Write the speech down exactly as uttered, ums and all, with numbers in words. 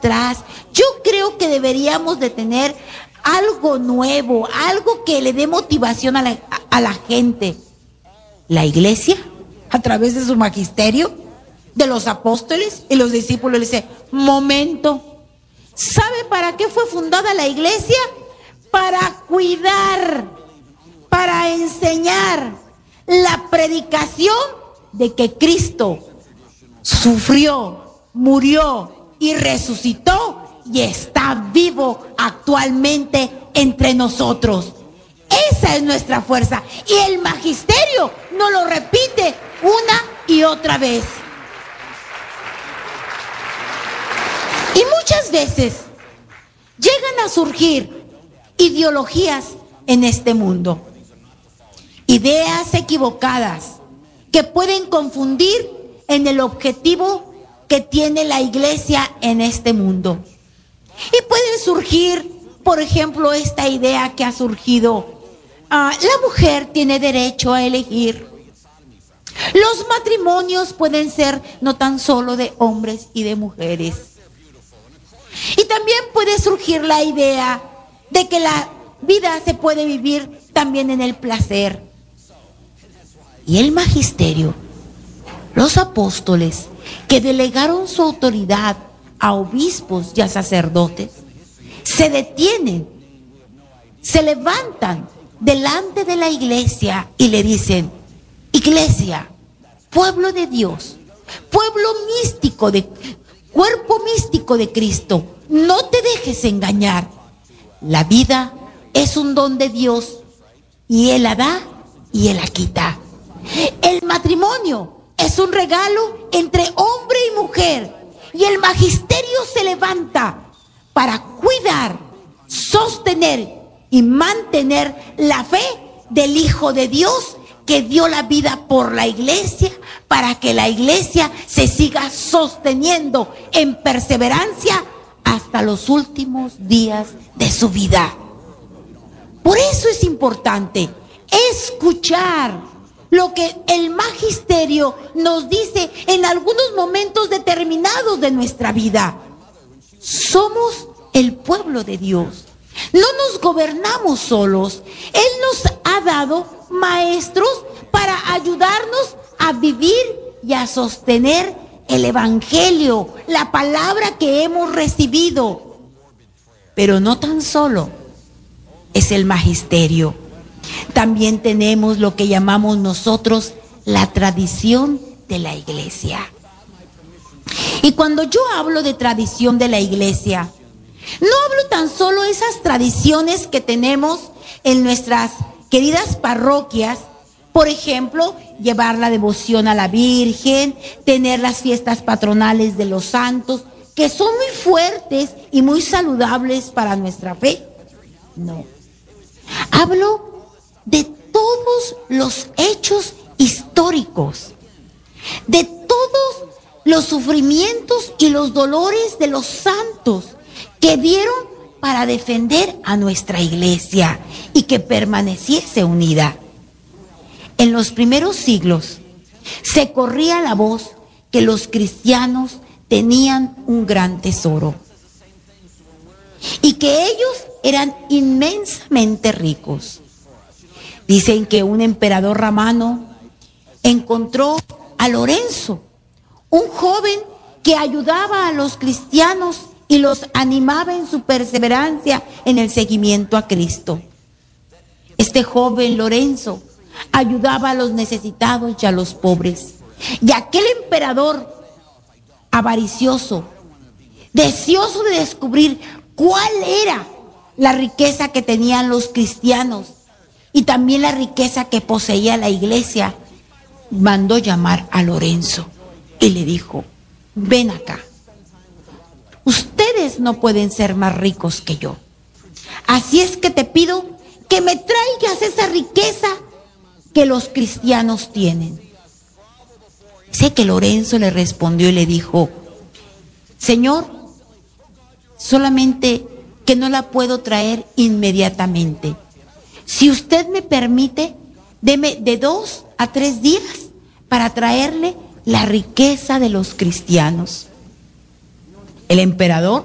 atrás. Yo creo que deberíamos de tener algo nuevo, algo que le dé motivación a la, a la gente. La iglesia, a través de su magisterio, de los apóstoles y los discípulos, le dice, momento, ¿sabe para qué fue fundada la iglesia? Para cuidar, para enseñar la predicación de que Cristo sufrió, murió y resucitó y está vivo actualmente entre nosotros. Esa es nuestra fuerza. Y el magisterio nos lo repite una y otra vez. Y muchas veces llegan a surgir ideologías en este mundo. Ideas equivocadas que pueden confundir en el objetivo que tiene la iglesia en este mundo. Y puede surgir, por ejemplo, esta idea que ha surgido. Uh, la mujer tiene derecho a elegir. Los matrimonios pueden ser no tan solo de hombres y de mujeres. Y también puede surgir la idea de que la vida se puede vivir también en el placer. Y el magisterio, los apóstoles que delegaron su autoridad a obispos y a sacerdotes, se detienen, se levantan delante de la iglesia y le dicen, iglesia, pueblo de Dios, pueblo místico, de cuerpo místico de Cristo, no te dejes engañar. La vida es un don de Dios y Él la da y Él la quita. El matrimonio es un regalo entre hombre y mujer y el magisterio se levanta para cuidar, sostener y mantener la fe del Hijo de Dios que dio la vida por la iglesia para que la iglesia se siga sosteniendo en perseverancia hasta los últimos días de su vida. Por eso es importante escuchar lo que el magisterio nos dice en algunos momentos determinados de nuestra vida. Somos el pueblo de Dios. No nos gobernamos solos. Él nos ha dado maestros para ayudarnos a vivir y a sostener el evangelio, la palabra que hemos recibido. Pero no tan solo es el magisterio. También tenemos lo que llamamos nosotros la tradición de la iglesia. Y cuando yo hablo de tradición de la iglesia, no hablo tan solo esas tradiciones que tenemos en nuestras queridas parroquias. Por ejemplo, llevar la devoción a la Virgen, tener las fiestas patronales de los santos, que son muy fuertes y muy saludables para nuestra fe. No. Hablo de todos los hechos históricos, de todos los sufrimientos y los dolores de los santos que dieron para defender a nuestra iglesia y que permaneciese unida. En los primeros siglos se corría la voz que los cristianos tenían un gran tesoro y que ellos eran inmensamente ricos. Dicen que un emperador romano encontró a Lorenzo, un joven que ayudaba a los cristianos y los animaba en su perseverancia en el seguimiento a Cristo. Este joven Lorenzo ayudaba a los necesitados y a los pobres. Y aquel emperador avaricioso, deseoso de descubrir cuál era la riqueza que tenían los cristianos y también la riqueza que poseía la iglesia, mandó llamar a Lorenzo y le dijo, ven acá, ustedes no pueden ser más ricos que yo, así es que te pido que me traigas esa riqueza que los cristianos tienen. Sé que Lorenzo le respondió y le dijo, Señor, solamente que no la puedo traer inmediatamente. Si usted me permite, deme de dos a tres días para traerle la riqueza de los cristianos. El emperador